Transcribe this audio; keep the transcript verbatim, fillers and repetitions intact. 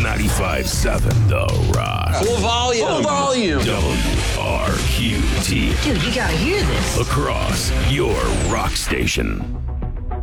ninety-five point seven The Rock. Full volume. Full volume. W R Q T. Dude, you gotta hear this. Across your rock station.